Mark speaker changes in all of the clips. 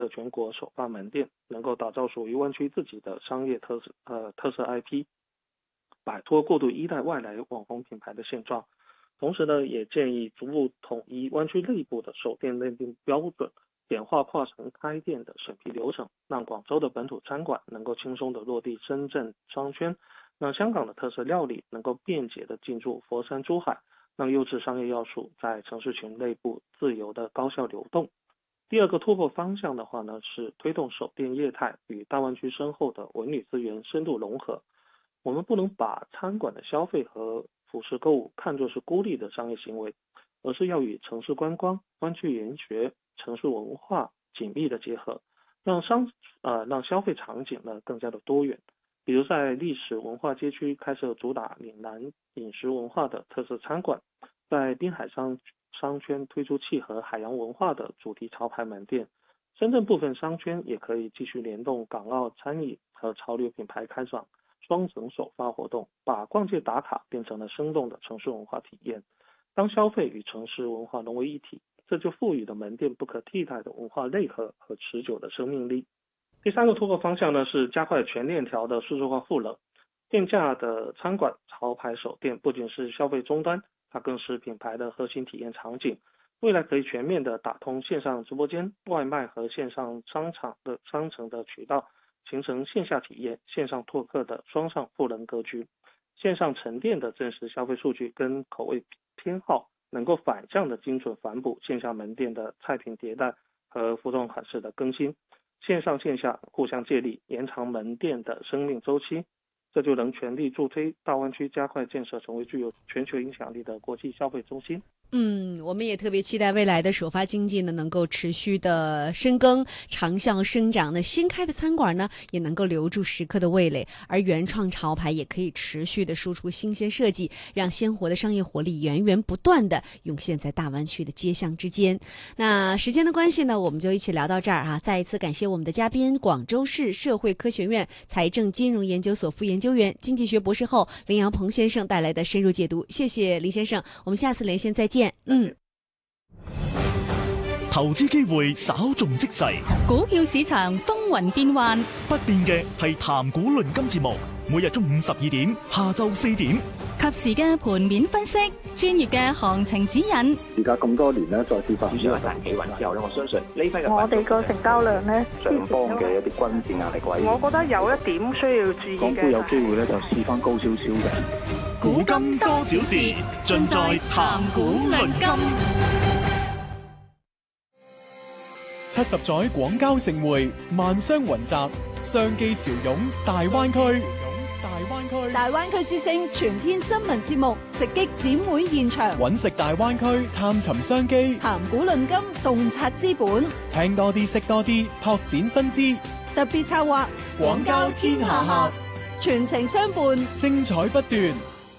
Speaker 1: 的全国首发门店，能够打造属于湾区自己的商业特色 IP， 摆脱过度依赖外来网红品牌的现状。同时呢，也建议逐步统一湾区内部的首店认定标准，简化跨城开店的审批流程，让广州的本土餐馆能够轻松的落地深圳商圈，让香港的特色料理能够便捷的进驻佛山、珠海，让优质商业要素在城市群内部自由的高效流动。第二个突破方向的话呢，是推动首店业态与大湾区深厚的文旅资源深度融合。我们不能把餐馆的消费和服饰购物看作是孤立的商业行为，而是要与城市观光、湾区研学、城市文化紧密的结合，让消费场景呢更加的多元。比如在历史文化街区开设主打岭南饮食文化的特色餐馆，在滨海商圈推出契合海洋文化的主题潮牌门店。深圳部分商圈也可以继续联动港澳餐饮和潮流品牌开展双城首发活动，把逛街打卡变成了生动的城市文化体验。当消费与城市文化融为一体，这就赋予了门店不可替代的文化内核和持久的生命力。第三个突破方向呢，是加快全链条的数字化赋能。店家的餐馆潮牌首店不仅是消费终端，它更是品牌的核心体验场景。未来可以全面的打通线上直播间、外卖和线上商城的渠道，形成线下体验、线上拓客的双向赋能格局。线上沉淀的真实消费数据跟口味偏好，能够反向的精准反哺线下门店的菜品迭代和服装款式的更新。线上线下互相借力，延长门店的生命周期，这就能全力助推大湾区加快建设成为具有全球影响力的国际消费中心。
Speaker 2: 我们也特别期待未来的首发经济呢，能够持续的深耕、长效生长。那新开的餐馆呢，也能够留住食客的味蕾，而原创潮牌也可以持续的输出新鲜设计，让鲜活的商业活力源源不断的涌现在大湾区的街巷之间。那时间的关系呢，我们就一起聊到这儿啊！再一次感谢我们的嘉宾，广州市社会科学院财政金融研究所副研究员、经济学博士后林阳鹏先生带来的深入解读。谢谢林先生，我们下次连线再见。
Speaker 3: 投資機會稍縱即逝，
Speaker 4: 股票市場風雲變幻，
Speaker 3: 不變嘅係談股論金節目，每日中午12點，下晝4點，
Speaker 4: 及時嘅盤面分析，專業嘅行情指引。
Speaker 5: 而家咁多年咧，再跌翻，
Speaker 6: 主要係大企穩之後咧，我相信呢批嘅
Speaker 7: 我哋個成交量咧，
Speaker 5: 上方嘅一啲均線壓力位，
Speaker 7: 我覺得有一點需要注意嘅，
Speaker 5: 港股有機會咧就試翻高少少嘅。
Speaker 3: 古今多少事，盡在談股論金。
Speaker 8: 70載廣交盛會，萬商雲集，商機潮湧大灣區。
Speaker 9: 大灣區之聲全天新聞節目直擊展會現場，
Speaker 8: 揾食大灣區，探尋商機，
Speaker 9: 談股論金，洞察資本，
Speaker 8: 聽多啲，識多啲，拓展新知。
Speaker 9: 特別策劃廣交天下客，全程相伴，
Speaker 8: 精彩不斷。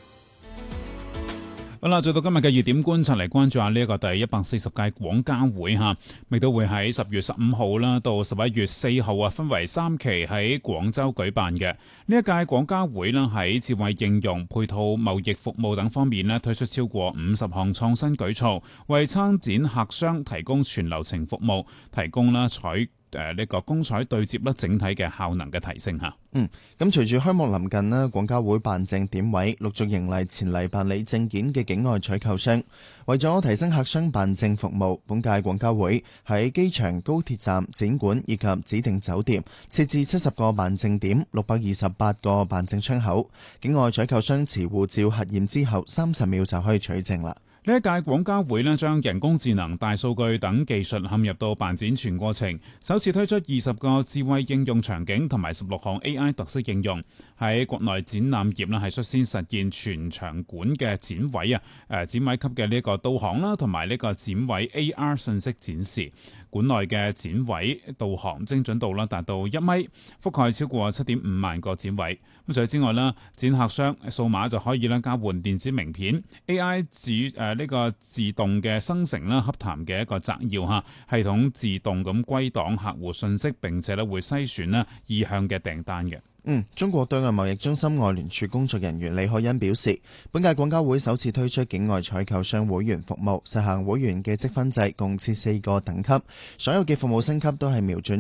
Speaker 10: 好啦，做到今日嘅熱點觀察嚟關注下呢一個第140屆廣交會嚇，亦都會喺10月15號啦到11月4號啊，分為3期喺廣州舉辦嘅。呢一屆廣交會啦，喺智慧應用、配套貿易服務等方面咧，推出超過50項創新舉措，為參展客商提供全流程服務，提供啦呢個公彩對接啦，整體嘅效能嘅提升嚇。
Speaker 11: 咁隨住開幕臨近啦，廣交會辦證點位陸續迎嚟前嚟辦理證件嘅境外採購商。為咗提升客商辦證服務，本屆廣交會喺機場、高鐵站、展館以及指定酒店設置70個辦證點，628個辦證窗口。境外採購商持護照核驗之後，30秒就可以取證啦。
Speaker 10: 呢一屆廣交會咧，將人工智能、大數據等技術嵌入到辦展全過程，首次推出20個智慧應用場景同埋16項 AI 特色應用，喺國內展覽業咧係率先實現全場館嘅展位展位級嘅呢個導航啦，同埋呢個展位 AR 信息展示。館內嘅展位導航精準度啦達到1米，覆蓋超過7.5萬個展位。咁除此之外啦，展客商數碼就可以啦交換電子名片 ，AI 呢個自動嘅生成啦洽談嘅一個摘要系統自動咁歸檔客戶信息，並且咧會篩選啦意向嘅訂單嘅。
Speaker 11: 中國對外貿易中心外聯處工作人員李海欣表示，本屆廣交會首次推出境外採購商會員服務，實行會員嘅積分制，共設4個等級，所有嘅服務升級都係瞄準